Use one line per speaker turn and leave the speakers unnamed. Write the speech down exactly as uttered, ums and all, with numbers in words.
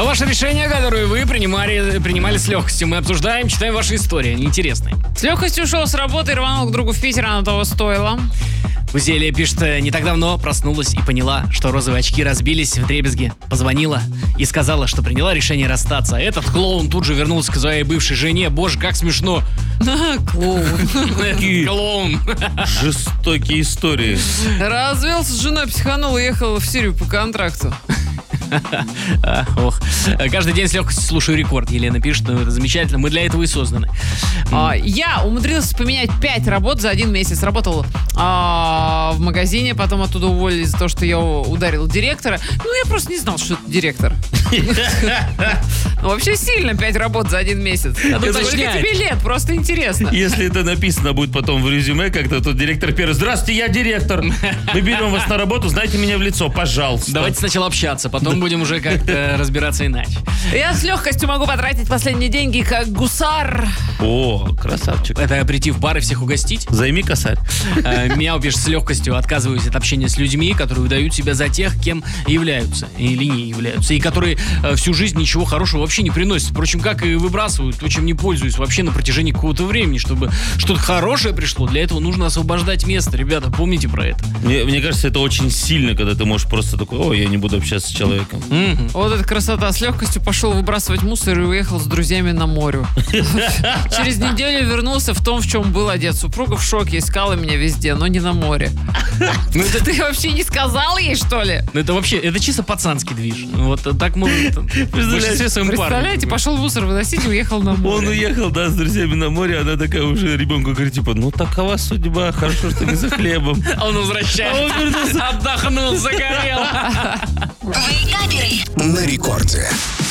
Ваше решение, которое вы принимали, принимали с легкостью. Мы обсуждаем, читаем ваши истории. Они интересные.
С легкостью ушел с работы и рванул к другу в Питер, оно того стоило.
Узелия пишет, не так давно проснулась и поняла, что розовые очки разбились в дребезги. Позвонила и сказала, что приняла решение расстаться. Этот клоун тут же вернулся к своей бывшей жене. Боже, как смешно.
Клоун.
Клоун.
Жестокие истории.
Развелся с женой, психанул и уехал в Сирию по контракту.
А, ох. Каждый день с легкостью слушаю рекорд. Елена пишет, ну это замечательно, мы для этого и созданы.
А, я умудрилась поменять пять работ за один месяц. Работала а, в магазине, потом оттуда уволили за то, что я ударила директора. Ну, я просто не знал, что это директор. Ну, вообще сильно пять работ за один месяц. Сколько тебе лет? Просто интересно.
Если это написано будет потом в резюме как-то, то директор первый: здравствуйте, я директор. Мы берем вас на работу, знайте меня в лицо, пожалуйста.
Давайте сначала общаться, потом будем уже как-то разбираться иначе.
Я с легкостью могу потратить последние деньги, как гусар.
О, красавчик.
Это прийти в бар и всех угостить?
Займи косарь.
Меня пишет, с легкостью отказываюсь от общения с людьми, которые выдают себя за тех, кем являются или не являются, и которые всю жизнь ничего хорошего вообще не приносят. Впрочем, как и выбрасывают то, чем не пользуюсь вообще на протяжении какого-то времени. Чтобы что-то хорошее пришло, для этого нужно освобождать место. Ребята, помните про это.
Мне, мне кажется, это очень сильно, когда ты можешь просто такой: о, я не буду общаться с человеком.
Mm-hmm.
Вот эта красота. С легкостью пошел выбрасывать мусор и уехал с друзьями на море. Через неделю вернулся в том, в чем был одет. Супруга в шоке, искала меня везде, но не на море. Ну это ты вообще не сказал ей, что ли?
Ну это вообще, это чисто пацанский движ. Вот так мы
Представляете, пошел мусор выносить и уехал на море.
Он уехал, да, с друзьями на море, она такая уже ребенку говорит, типа, ну такова судьба, хорошо, что не за хлебом.
А он возвращается, отдохнул, загорел.
Вейкаперы на рекорде.